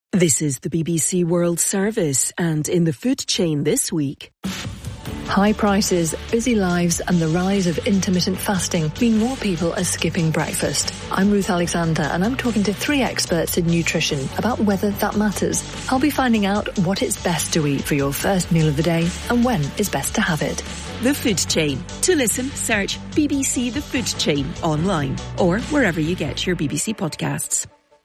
This is the BBC World Service, and in the food chain this week... High prices, busy lives and the rise of intermittent fasting mean more people are skipping breakfast. I'm Ruth Alexander and I'm talking to 3 experts in nutrition about whether that matters. I'll be finding out what it's best to eat for your first meal of the day and when is best to have it. The Food Chain. To listen, search BBC The Food Chain online or wherever you get your BBC podcasts.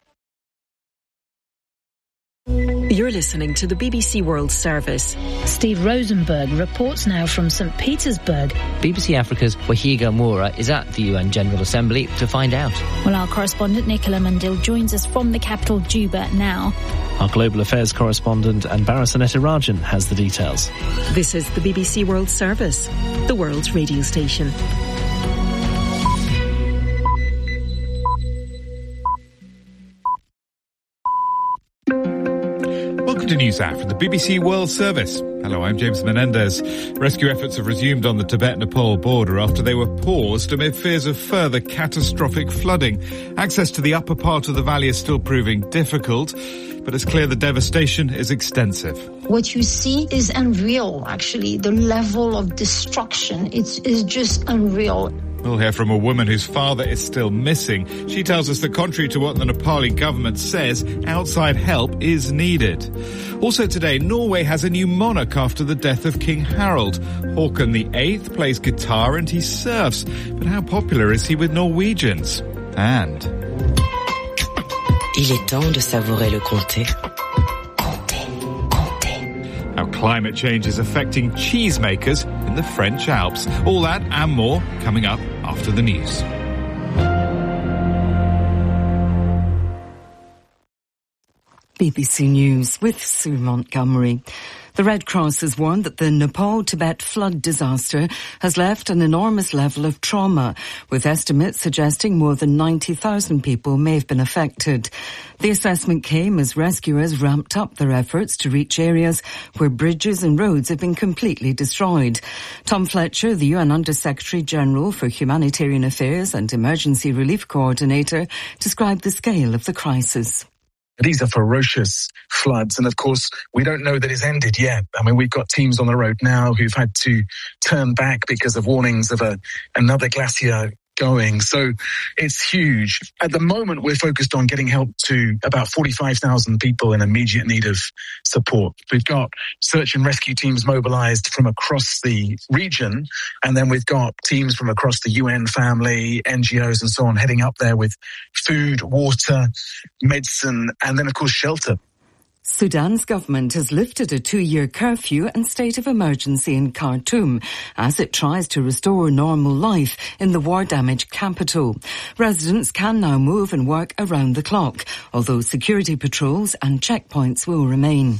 You're listening to the BBC World Service. Steve Rosenberg reports now from St. Petersburg. BBC Africa's Wahiga Moura is at the UN General Assembly to find out. Well, our correspondent Nicola Mandil joins us from the capital Juba now. Our global affairs correspondent Anbara Sanetarajan has the details. This is the BBC World Service, the world's radio station. Welcome to NewsHour from the BBC World Service. Hello, I'm James Menendez. Rescue efforts have resumed on the Tibet-Nepal border after they were paused amid fears of further catastrophic flooding. Access to the upper part of the valley is still proving difficult, but it's clear the devastation is extensive. What you see is unreal, actually. The level of destruction, is just unreal. We'll hear from a woman whose father is still missing. She tells us that contrary to what the Nepali government says, outside help is needed. Also today, Norway has a new monarch after the death of King Harald. Håkon VIII plays guitar and he surfs. But how popular is he with Norwegians? And... Il est temps de savourer le comté. How climate change is affecting cheesemakers in the French Alps. All that and more coming up after the news. BBC News with Sue Montgomery. The Red Cross has warned that the Nepal-Tibet flood disaster has left an enormous level of trauma, with estimates suggesting more than 90,000 people may have been affected. The assessment came as rescuers ramped up their efforts to reach areas where bridges and roads have been completely destroyed. Tom Fletcher, the UN Under-Secretary-General for Humanitarian Affairs and Emergency Relief Coordinator, described the scale of the crisis. These are ferocious floods, and of course, we don't know that it's ended yet. I mean, we've got teams on the road now who've had to turn back because of warnings of another glacier going. So it's huge. At the moment, we're focused on getting help to about 45,000 people in immediate need of support. We've got search and rescue teams mobilized from across the region, and then we've got teams from across the UN family, NGOs and so on heading up there with food, water, medicine, and then of course shelter. Sudan's government has lifted a 2-year curfew and state of emergency in Khartoum as it tries to restore normal life in the war-damaged capital. Residents can now move and work around the clock, although security patrols and checkpoints will remain.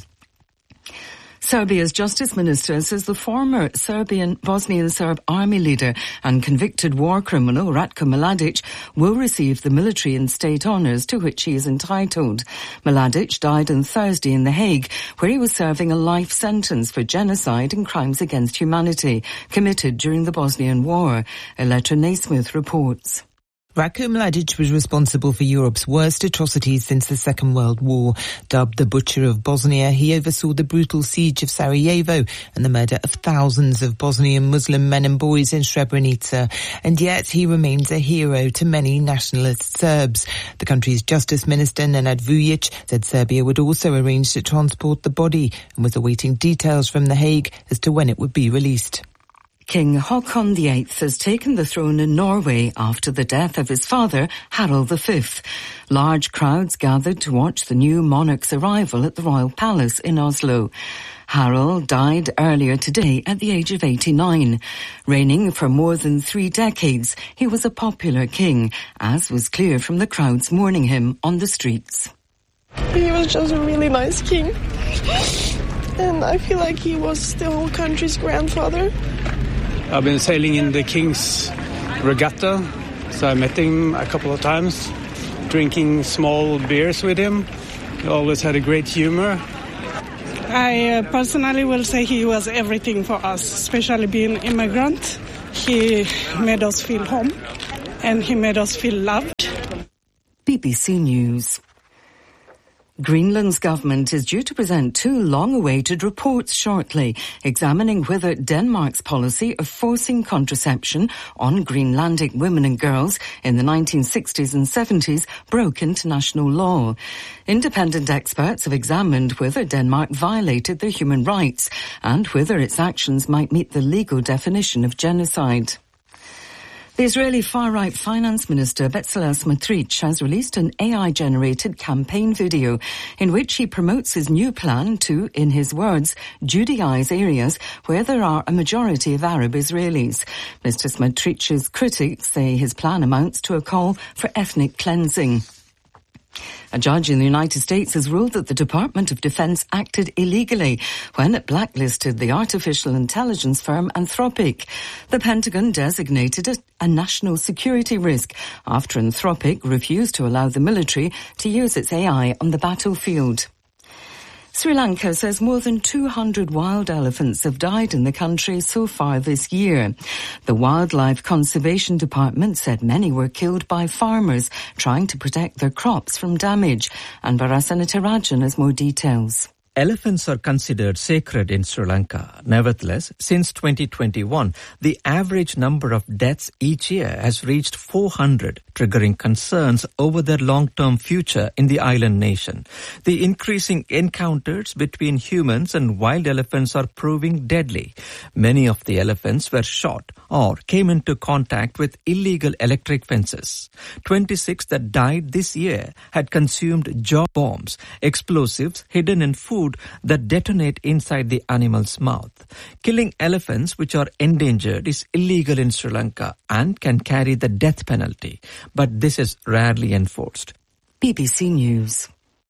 Serbia's Justice Minister says the former Bosnian Serb army leader and convicted war criminal Ratko Mladic will receive the military and state honours to which he is entitled. Mladic died on Thursday in The Hague, where he was serving a life sentence for genocide and crimes against humanity committed during the Bosnian War. Elettra Naismith reports. Ratko Mladic was responsible for Europe's worst atrocities since the Second World War. Dubbed the Butcher of Bosnia, he oversaw the brutal siege of Sarajevo and the murder of thousands of Bosnian Muslim men and boys in Srebrenica. And yet he remains a hero to many nationalist Serbs. The country's Justice Minister, Nenad Vujic, said Serbia would also arrange to transport the body and was awaiting details from The Hague as to when it would be released. King Håkon VIII has taken the throne in Norway after the death of his father, Harald V. Large crowds gathered to watch the new monarch's arrival at the Royal Palace in Oslo. Harald died earlier today at the age of 89. Reigning for more than 3 decades, he was a popular king, as was clear from the crowds mourning him on the streets. He was just a really nice king. And I feel like he was the whole country's grandfather. I've been sailing in the King's Regatta, so I met him a couple of times, drinking small beers with him. He always had a great humor. I personally will say he was everything for us, especially being immigrant. He made us feel home and he made us feel loved. BBC News. Greenland's government is due to present two long-awaited reports shortly, examining whether Denmark's policy of forcing contraception on Greenlandic women and girls in the 1960s and 70s broke international law. Independent experts have examined whether Denmark violated their human rights and whether its actions might meet the legal definition of genocide. The Israeli far-right finance minister Bezalel Smotrich has released an AI-generated campaign video in which he promotes his new plan to, in his words, Judaize areas where there are a majority of Arab Israelis. Mr. Smotrich's critics say his plan amounts to a call for ethnic cleansing. A judge in the United States has ruled that the Department of Defense acted illegally when it blacklisted the artificial intelligence firm Anthropic. The Pentagon designated it a national security risk after Anthropic refused to allow the military to use its AI on the battlefield. Sri Lanka says more than 200 wild elephants have died in the country so far this year. The Wildlife Conservation Department said many were killed by farmers trying to protect their crops from damage. And Natarajan has more details. Elephants are considered sacred in Sri Lanka. Nevertheless, since 2021, the average number of deaths each year has reached 400, triggering concerns over their long-term future in the island nation. The increasing encounters between humans and wild elephants are proving deadly. Many of the elephants were shot or came into contact with illegal electric fences. 26 that died this year had consumed jaw bombs, explosives hidden in food that detonate inside the animal's mouth. Killing elephants, which are endangered, is illegal in Sri Lanka and can carry the death penalty. But this is rarely enforced. BBC News.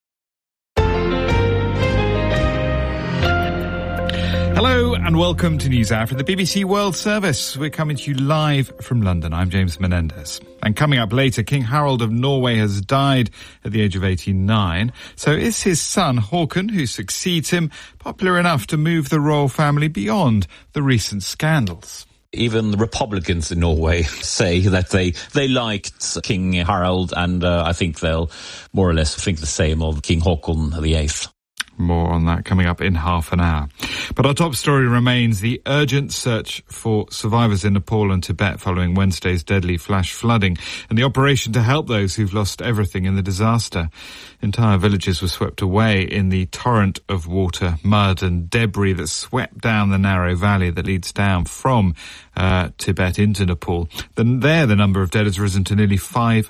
Hello and welcome to News Hour from the BBC World Service. We're coming to you live from London. I'm James Menendez. And coming up later, King Harald of Norway has died at the age of 89. So is his son Håkon, who succeeds him, popular enough to move the royal family beyond the recent scandals? Even the Republicans in Norway say that they liked King Harald, and I think they'll more or less think the same of King Håkon VIII. More on that coming up in half an hour. But our top story remains the urgent search for survivors in Nepal and Tibet following Wednesday's deadly flash flooding and the operation to help those who've lost everything in the disaster. Entire villages were swept away in the torrent of water, mud and debris that swept down the narrow valley that leads down from Tibet into Nepal. There, the number of dead has risen to nearly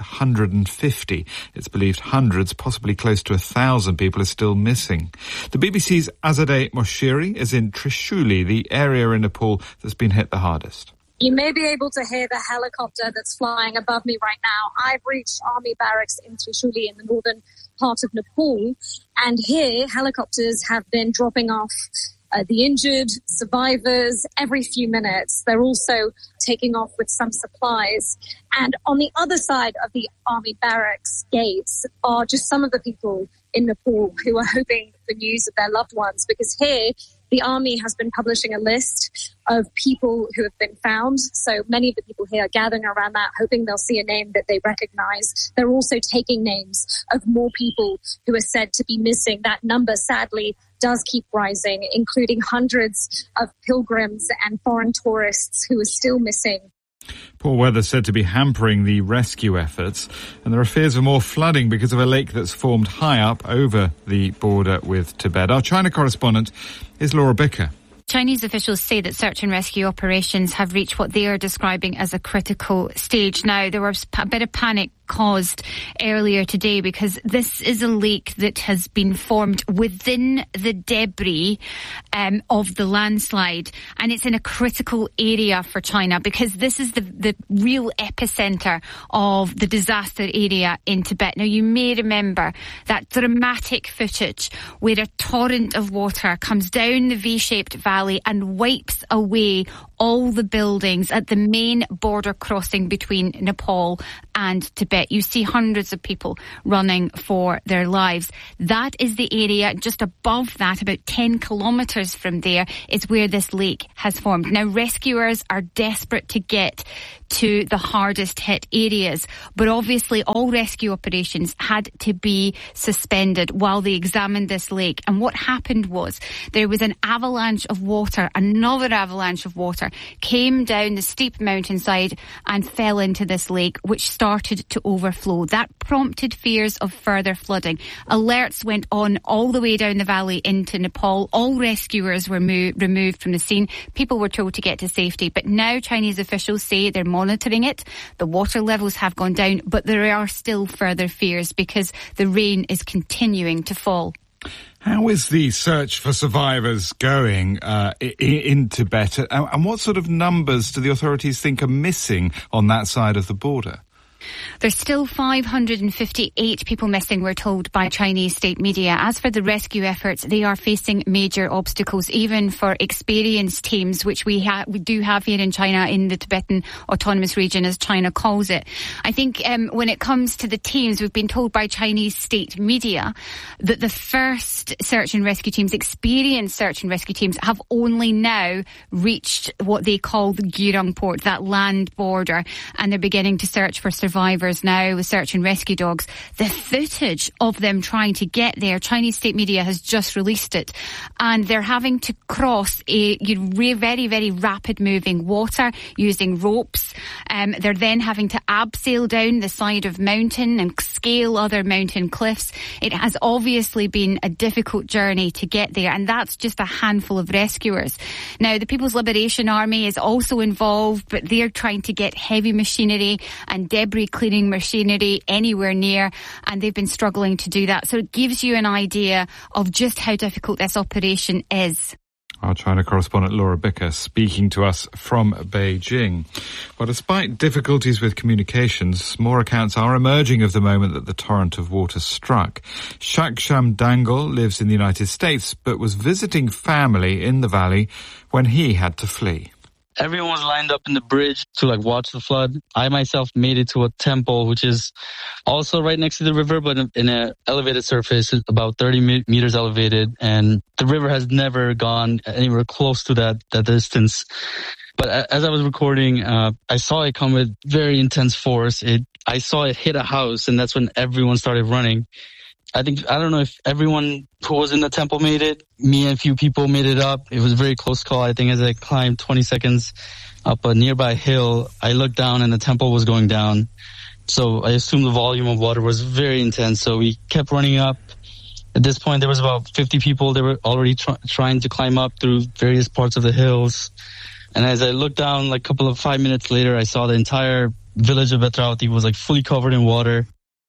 550. It's believed hundreds, possibly close to 1,000 people are still missing. The BBC's Azadeh Moshiri is in Trishuli, the area in Nepal that's been hit the hardest. You may be able to hear the helicopter that's flying above me right now. I've reached army barracks in Trishuli in the northern part of Nepal, and here helicopters have been dropping off the injured, survivors, every few minutes. They're also taking off with some supplies. And on the other side of the army barracks gates are just some of the people in Nepal who are hoping for news of their loved ones, because here the army has been publishing a list of people who have been found. So many of the people here are gathering around that, hoping they'll see a name that they recognize. They're also taking names of more people who are said to be missing. That number, sadly, does keep rising, including hundreds of pilgrims and foreign tourists who are still missing. Poor weather said to be hampering the rescue efforts, and there are fears of more flooding because of a lake that's formed high up over the border with Tibet. Our China correspondent is Laura Bicker. Chinese officials say that search and rescue operations have reached what they are describing as a critical stage. Now, there was a bit of panic caused earlier today because this is a lake that has been formed within the debris of the landslide, and it's in a critical area for China because this is the real epicenter of the disaster area in Tibet. Now, you may remember that dramatic footage where a torrent of water comes down the V-shaped valley and wipes away all the buildings at the main border crossing between Nepal and Tibet. You see hundreds of people running for their lives. That is the area just above that, about 10 kilometres from there, is where this lake has formed. Now, rescuers are desperate to get to the hardest hit areas. But obviously all rescue operations had to be suspended while they examined this lake. And what happened was there was an avalanche of water, another avalanche of water came down the steep mountainside and fell into this lake, which started to overflow. That prompted fears of further flooding. Alerts went on all the way down the valley into Nepal. All rescuers were removed from the scene. People were told to get to safety. But now Chinese officials say they're monitoring it. The water levels have gone down, but there are still further fears because the rain is continuing to fall. How is the search for survivors going in Tibet? And what sort of numbers do the authorities think are missing on that side of the border? There's still 558 people missing, we're told by Chinese state media. As for the rescue efforts, they are facing major obstacles, even for experienced teams, which we do have here in China, in the Tibetan Autonomous Region, as China calls it. I think when it comes to the teams, we've been told by Chinese state media that the first search and rescue teams, experienced search and rescue teams, have only now reached what they call the Gurung port, that land border, and they're beginning to search for survivors now with search and rescue dogs. The footage of them trying to get there, Chinese state media has just released it, and they're having to cross a very, very rapid moving water using ropes. They're then having to abseil down the side of mountain and scale other mountain cliffs. It has obviously been a difficult journey to get there, and that's just a handful of rescuers. Now, the People's Liberation Army is also involved, but they're trying to get heavy machinery and debris cleaning machinery anywhere near, and they've been struggling to do that. So it gives you an idea of just how difficult this operation is. Our China correspondent Laura Bicker speaking to us from Beijing. But despite difficulties with communications, more accounts are emerging of the moment that the torrent of water struck. Shaksham Dangal lives in the United States, but was visiting family in the valley when he had to flee. Everyone was lined up in the bridge to watch the flood. I myself made it to a temple, which is also right next to the river, but in an elevated surface, about 30 meters elevated. And the river has never gone anywhere close to that distance. But as I was recording, I saw it come with very intense force. I saw it hit a house, and that's when everyone started running. I don't know if everyone who was in the temple made it. Me and a few people made it up. It was a very close call. I think as I climbed 20 seconds up a nearby hill, I looked down and the temple was going down. So I assumed the volume of water was very intense. So we kept running up. At this point, there was about 50 people. They were already trying to climb up through various parts of the hills. And as I looked down, 5 minutes later, I saw the entire village of Betravati was fully covered in water.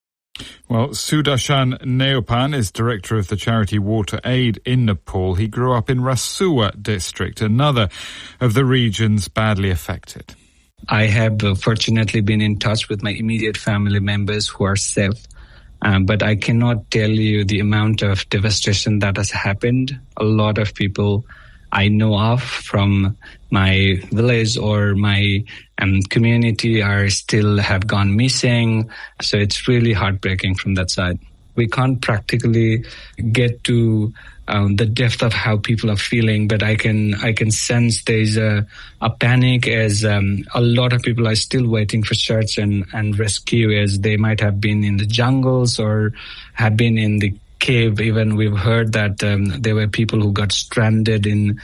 Well, Sudarshan Neopan is director of the charity Water Aid in Nepal. He grew up in Rasuwa district, another of the regions badly affected. I have fortunately been in touch with my immediate family members who are safe, but I cannot tell you the amount of devastation that has happened. A lot of people I know of from my village or my community have gone missing. So it's really heartbreaking from that side. We can't practically get to the depth of how people are feeling, but I can sense there's a panic as a lot of people are still waiting for search and rescue, as they might have been in the jungles or have been in the cave. Even we've heard that there were people who got stranded in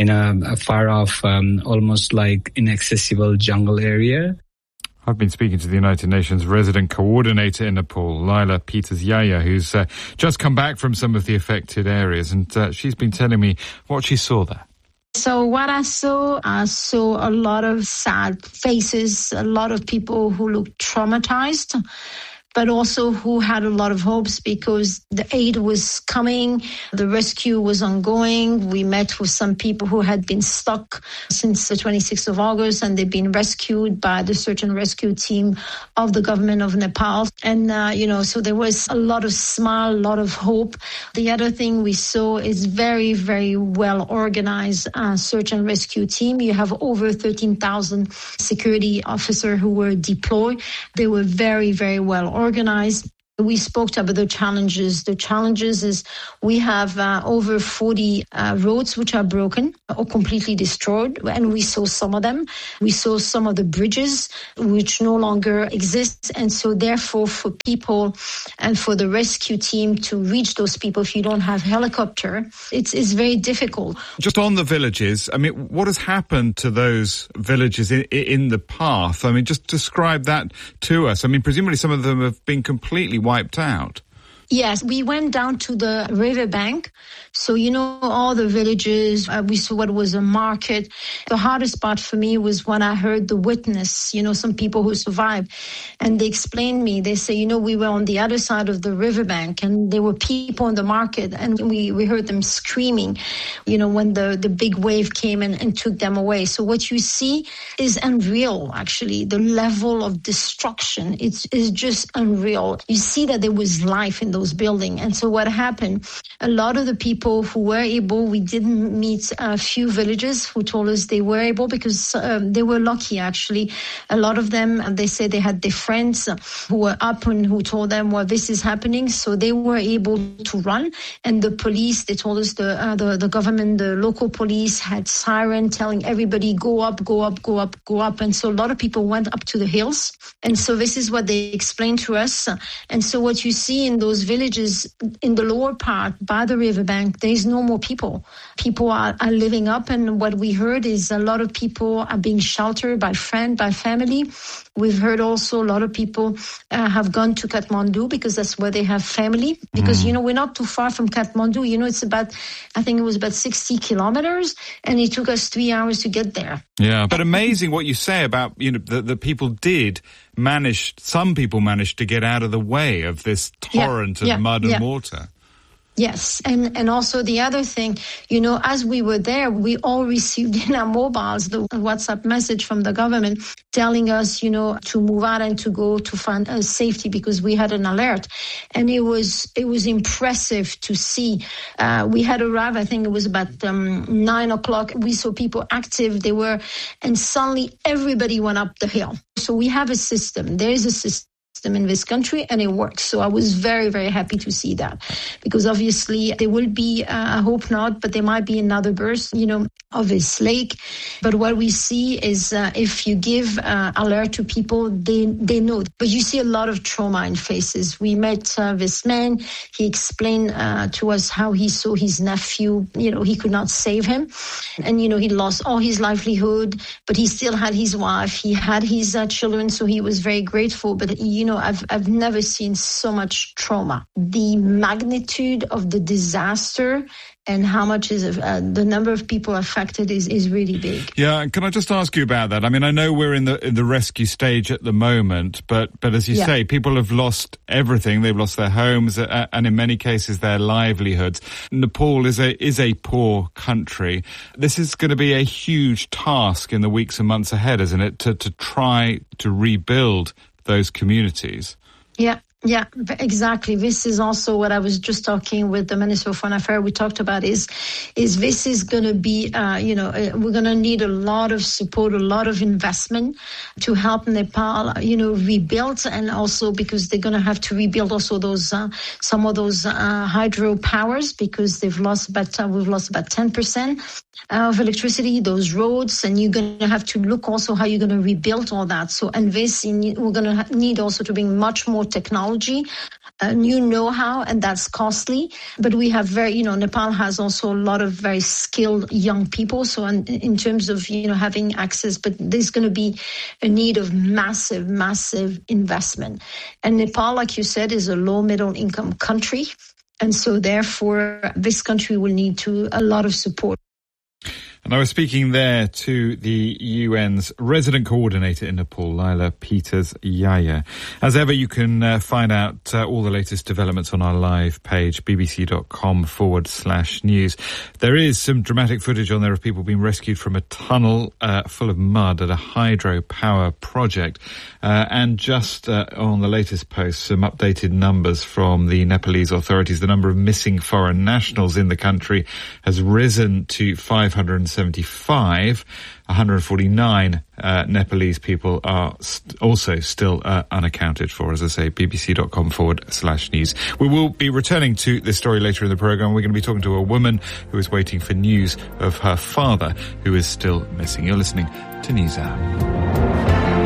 a far off, almost inaccessible jungle area. I've been speaking to the United Nations resident coordinator in Nepal, Laila Peters-Yaya, who's just come back from some of the affected areas, and she's been telling me what she saw there. So what I saw a lot of sad faces, a lot of people who looked traumatized, but also who had a lot of hopes because the aid was coming, the rescue was ongoing. We met with some people who had been stuck since the 26th of August, and they've been rescued by the search and rescue team of the government of Nepal. And, so there was a lot of smile, a lot of hope. The other thing we saw is very, very well organized search and rescue team. You have over 13,000 security officers who were deployed. They were very, very well organized. We spoke about the challenges. The challenges is we have over 40 roads which are broken or completely destroyed, and we saw some of them. We saw some of the bridges which no longer exist, and so therefore for people and for the rescue team to reach those people, if you don't have helicopter, it's very difficult. Just on the villages, I mean, what has happened to those villages in the path? I mean, just describe that to us. I mean, presumably some of them have been completely wiped out. Yes, we went down to the riverbank. So, all the villages, we saw what was a market. The hardest part for me was when I heard the witness, some people who survived. And they explained me, they say, we were on the other side of the riverbank and there were people in the market and we heard them screaming, when the big wave came and took them away. So what you see is unreal, actually. The level of destruction, is just unreal. You see that there was life in those buildings. And so what happened, a lot of the people who were able, we did meet a few villages who told us they were able because they were lucky, actually. A lot of them, they said they had their friends who were up and who told them, well, this is happening. So they were able to run. And the police, they told us the government, the local police had siren telling everybody, go up, go up, go up, go up. And so a lot of people went up to the hills. And so this is what they explained to us. And so what you see in those villages in the lower part by the riverbank, there is no more people. People are living up, and what we heard is a lot of people are being sheltered by friend, by family. We've heard also a lot of people have gone to Kathmandu because that's where they have family. Because, we're not too far from Kathmandu. It's I think it was about 60 kilometers, and it took us 3 hours to get there. Yeah, but amazing what you say about, the people did manage, some people managed to get out of the way of this torrent of mud and water. Yes. And also the other thing, as we were there, we all received in our mobiles the WhatsApp message from the government telling us, to move out and to go to find safety because we had an alert. And it was impressive to see. We had arrived, I think it was about 9 o'clock. We saw people active. And suddenly everybody went up the hill. So we have a system. There is a system in this country and it works. So I was very, very happy to see that because obviously there will be, I hope not, but there might be another burst, of this lake. But what we see is if you give alert to people, they know. But you see a lot of trauma in faces. We met this man. He explained to us how he saw his nephew, he could not save him. And, he lost all his livelihood, but he still had his wife. He had his children. So he was very grateful. But, I've never seen so much trauma. The magnitude of the disaster and how much is the number of people affected is really big. Yeah, can I just ask you about that? I mean, I know we're in the rescue stage at the moment, but as you say, people have lost everything. They've lost their homes and in many cases their livelihoods. Nepal is a poor country. This is going to be a huge task in the weeks and months ahead, isn't it, to try to rebuild those communities? Yeah, exactly. This is also what I was just talking with the Minister of Foreign Affairs. We talked about is this is going to be, we're going to need a lot of support, a lot of investment to help Nepal, rebuild, and also because they're going to have to rebuild also those some of those hydro powers because we've lost about 10% of electricity, those roads, and you're going to have to look also how you're going to rebuild all that. So, and this we're going to need also to bring much more technology. New know-how, and that's costly. But we have Nepal has also a lot of very skilled young people. So in terms of, having access, but there's going to be a need of massive, massive investment. And Nepal, like you said, is a low middle income country. And so therefore, this country will need a lot of support. And I was speaking there to the UN's resident coordinator in Nepal, Lila Peters-Yaya. As ever, you can find out all the latest developments on our live page, bbc.com/news. There is some dramatic footage on there of people being rescued from a tunnel full of mud at a hydropower project. And just on the latest post, some updated numbers from the Nepalese authorities. The number of missing foreign nationals in the country has risen to 560. 175. 149 Nepalese people are also still unaccounted for. As I say, bbc.com/news. We will be returning to this story later in the programme. We're going to be talking to a woman who is waiting for news of her father, who is still missing. You're listening to News Hour.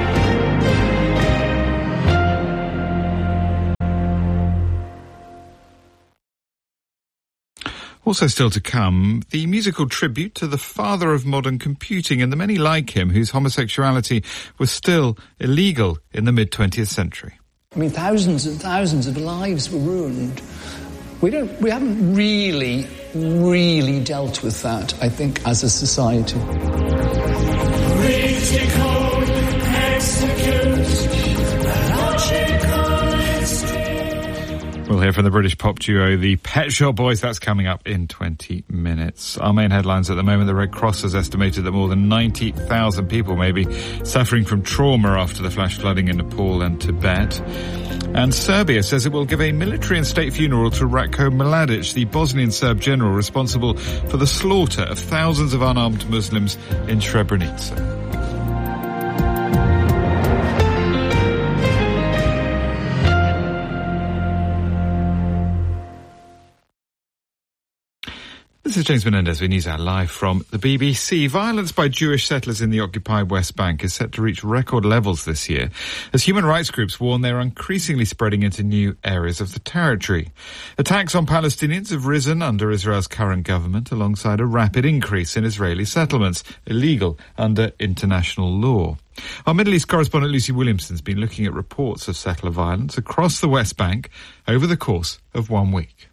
Also still to come, the musical tribute to the father of modern computing and the many like him whose homosexuality was still illegal in the mid-20th century. I mean, thousands and thousands of lives were ruined. We haven't really dealt with that, I think, as a society. We'll hear from the British pop duo, the Pet Shop Boys. That's coming up in 20 minutes. Our main headlines at the moment, the Red Cross has estimated that more than 90,000 people may be suffering from trauma after the flash flooding in Nepal and Tibet. And Serbia says it will give a military and state funeral to Ratko Mladic, the Bosnian Serb general responsible for the slaughter of thousands of unarmed Muslims in Srebrenica. This is James Menendez with News Hour live from the BBC. Violence by Jewish settlers in the occupied West Bank is set to reach record levels this year, as human rights groups warn they're increasingly spreading into new areas of the territory. Attacks on Palestinians have risen under Israel's current government, alongside a rapid increase in Israeli settlements, illegal under international law. Our Middle East correspondent Lucy Williamson's been looking at reports of settler violence across the West Bank over the course of 1 week.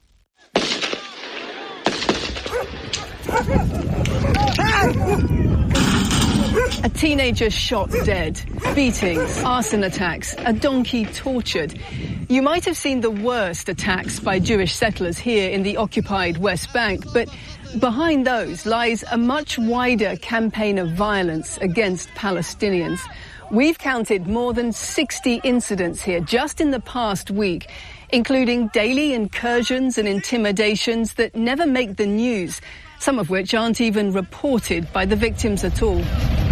A teenager shot dead, beatings, arson attacks, a donkey tortured. You might have seen the worst attacks by Jewish settlers here in the occupied West Bank, but behind those lies a much wider campaign of violence against Palestinians. We've counted more than 60 incidents here just in the past week, including daily incursions and intimidations that never make the news, some of which aren't even reported by the victims at all.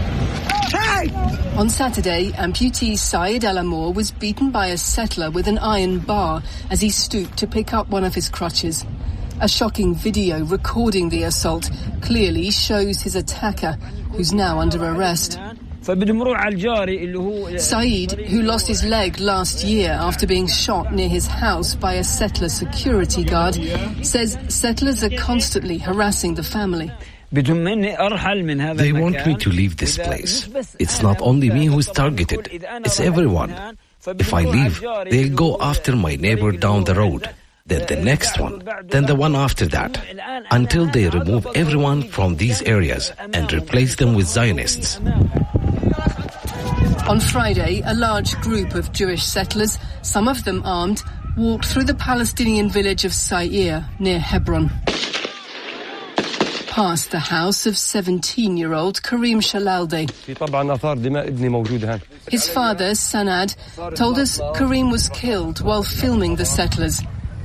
On Saturday, amputee Syed El Amour was beaten by a settler with an iron bar as he stooped to pick up one of his crutches. A shocking video recording the assault clearly shows his attacker, who's now under arrest. Saeed, who lost his leg last year after being shot near his house by a settler security guard, says settlers are constantly harassing the family. They want me to leave this place. It's not only me who's targeted, it's everyone. If I leave, they'll go after my neighbor down the road, then the next one, then the one after that, until they remove everyone from these areas and replace them with Zionists. On Friday, a large group of Jewish settlers, some of them armed, walked through the Palestinian village of Sa'ir near Hebron. Past the house of 17-year-old Karim Shalalde. His father, Sanad, told us Karim was killed while filming the settlers.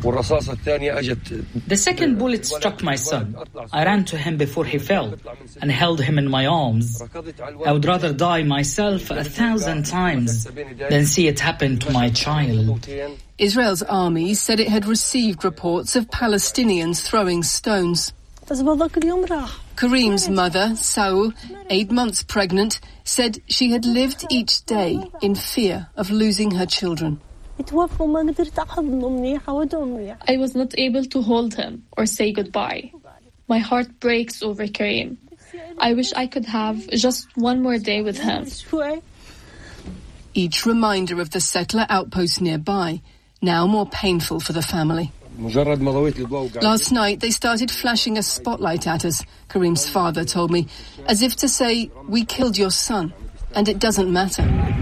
The second bullet struck my son. I ran to him before he fell and held him in my arms. I would rather die myself 1,000 times than see it happen to my child. Israel's army said it had received reports of Palestinians throwing stones. Karim's mother, Saou, 8 months pregnant, said she had lived each day in fear of losing her children. I was not able to hold him or say goodbye. My heart breaks over Karim. I wish I could have just one more day with him. Each reminder of the settler outpost nearby, now more painful for the family. Last night, they started flashing a spotlight at us, Karim's father told me, as if to say, we killed your son, and it doesn't matter.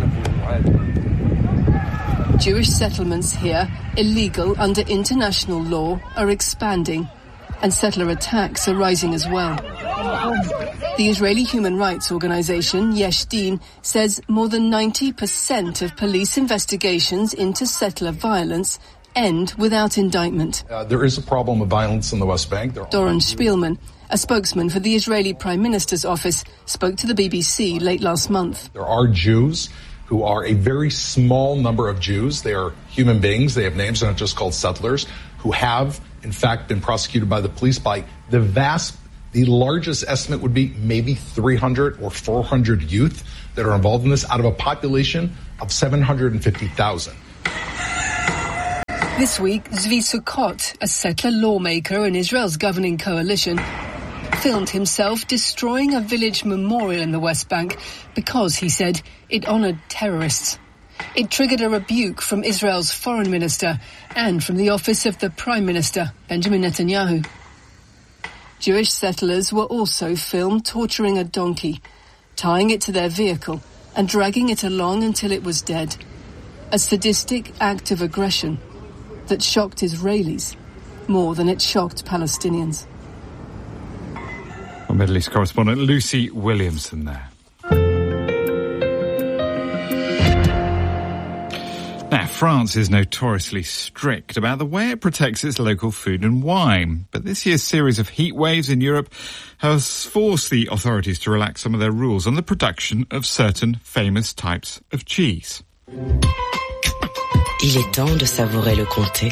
Jewish settlements here, illegal under international law, are expanding, and settler attacks are rising as well. The Israeli human rights organization, Yesh Din, says more than 90% of police investigations into settler violence end without indictment. There is a problem of violence in the West Bank. Doron Spielman, A spokesman for the Israeli Prime Minister's office spoke to the BBC late last month. There are Jews who are a very small number of Jews. They are human beings. They have names. They're not just called settlers, who have, in fact, been prosecuted by the police by the largest estimate would be maybe 300 or 400 youth that are involved in this out of a population of 750,000. This week, Zvi Sukkot, a settler lawmaker in Israel's governing coalition, filmed himself destroying a village memorial in the West Bank because, he said, it honoured terrorists. It triggered a rebuke from Israel's foreign minister and from the office of the Prime Minister, Benjamin Netanyahu. Jewish settlers were also filmed torturing a donkey, tying it to their vehicle and dragging it along until it was dead. A sadistic act of aggression that shocked Israelis more than it shocked Palestinians. Our Middle East correspondent Lucy Williamson there. Now, France is notoriously strict about the way it protects its local food and wine. But this year's series of heat waves in Europe has forced the authorities to relax some of their rules on the production of certain famous types of cheese. Il est temps de savourer le comté.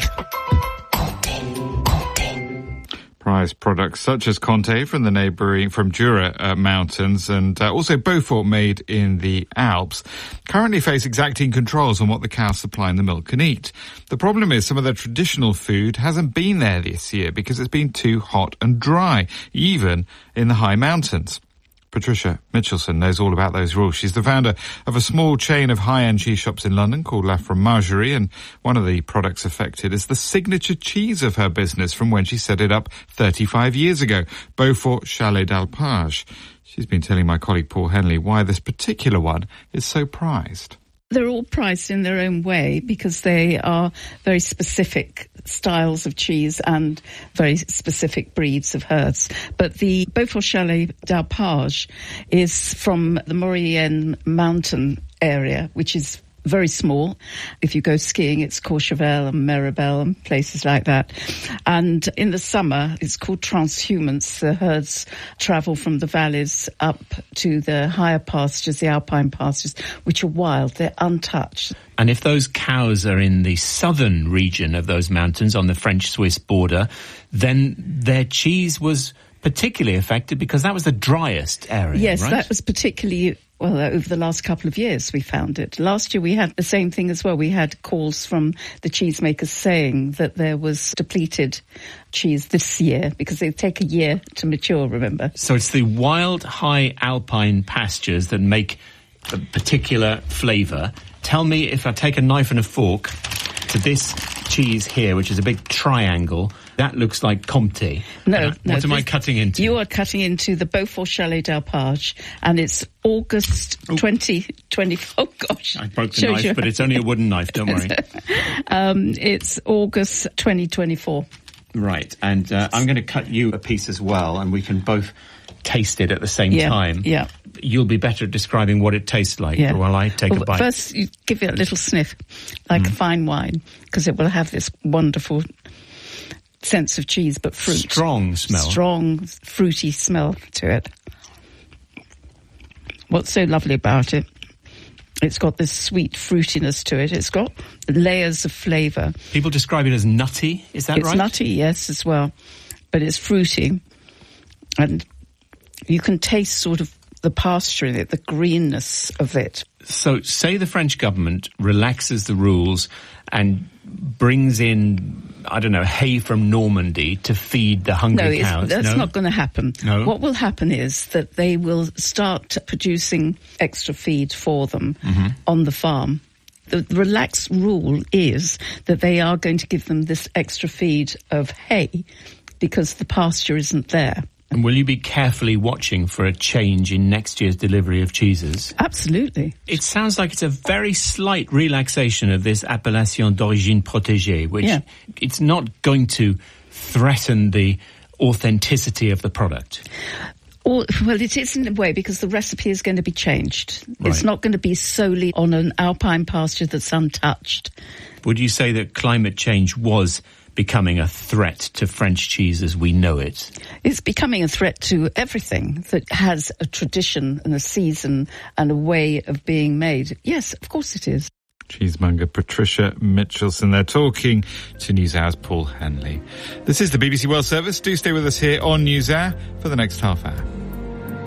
Prized products such as Comté from the Jura mountains and also Beaufort made in the Alps currently face exacting controls on what the cows supplying the milk can eat. The problem is some of their traditional food hasn't been there this year because it's been too hot and dry, even in the high mountains. Patricia Mitchelson knows all about those rules. She's the founder of a small chain of high-end cheese shops in London called La Fromagerie, and one of the products affected is the signature cheese of her business from when she set it up 35 years ago, Beaufort Chalet d'Alpage. She's been telling my colleague Paul Henley why this particular one is so prized. They're all prized in their own way because they are very specific styles of cheese and very specific breeds of herds. But the Beaufort Chalet d'Alpage is from the Maurienne mountain area, which is very small. If you go skiing, it's Courchevel and Meribel and places like that. And in the summer, it's called transhumance. The herds travel from the valleys up to the higher pastures, the alpine pastures, which are wild. They're untouched. And if those cows are in the southern region of those mountains on the French-Swiss border, then their cheese was particularly affected because that was the driest area, yes, right? That was particularly... Well, over the last couple of years we found it. Last year we had the same thing as well. We had calls from the cheesemakers saying that there was depleted cheese this year because they take a year to mature, remember? So it's the wild, high alpine pastures that make a particular flavour. Tell me, if I take a knife and a fork to this cheese here, which is a big triangle, that looks like Comté. No. What am I cutting into? You are cutting into the Beaufort Chalet d'Alpage, and it's August 2020. Oh, gosh. I broke the knife, but it's only a wooden knife, don't worry. It's August 2024. Right, and I'm going to cut you a piece as well, and we can both taste it at the same time. Yeah. You'll be better at describing what it tastes like while I take a bite. First, you give it a little sniff, like a fine wine, because it will have this wonderful sense of cheese, but fruit. Strong smell. Strong, fruity smell to it. What's so lovely about it, it's got this sweet fruitiness to it. It's got layers of flavour. People describe it as nutty, is that right? It's nutty, yes, as well. But it's fruity. And you can taste sort of the pasture in it, the greenness of it. So say the French government relaxes the rules and brings in, I don't know, hay from Normandy to feed the hungry cows. That's not going to happen. No. What will happen is that they will start producing extra feed for them on the farm. The relaxed rule is that they are going to give them this extra feed of hay because the pasture isn't there. And will you be carefully watching for a change in next year's delivery of cheeses? Absolutely. It sounds like it's a very slight relaxation of this appellation d'origine protégée, which it's not going to threaten the authenticity of the product. Well, it is in a way because the recipe is going to be changed. Right. It's not going to be solely on an alpine pasture that's untouched. Would you say that climate change was becoming a threat to French cheese as we know it? It's becoming a threat to everything that has a tradition and a season and a way of being made. Yes, of course it is. Cheesemonger Patricia Mitchelson there, talking to NewsHour's Paul Hanley. This is the BBC World Service. Do stay with us here on NewsHour for the next half hour.